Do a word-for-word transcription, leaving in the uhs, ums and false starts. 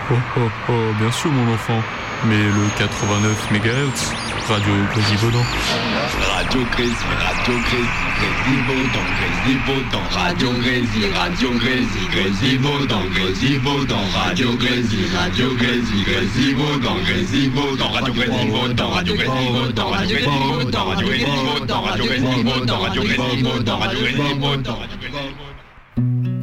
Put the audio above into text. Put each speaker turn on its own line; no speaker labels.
Oh oh oh, bien sûr mon enfant. Mais le quatre-vingt-neuf mégahertz, Radio Grésivaudan.
Radio Grésil, Radio Grésil, Grésivaudan, Grésivaudan, Radio Grésil, Radio Grésil, Grésivaudan, Grésivaudan, Radio Grésil, Radio Grésil, Grésivaudan, Grésivaudan, Radio Grésivaudan, Radio Grésivaudan, Radio Grésivaudan, Radio Grésivaudan, Radio Grésivaudan, Radio Grésivaudan, Radio Grésivaudan, Radio Grésivaudan.